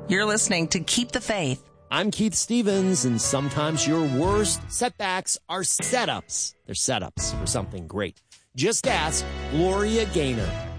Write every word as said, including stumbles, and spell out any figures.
You're listening to Keep the Faith. I'm Keith Stevens, and sometimes your worst setbacks are setups. They're setups for something great. Just ask Gloria Gaynor.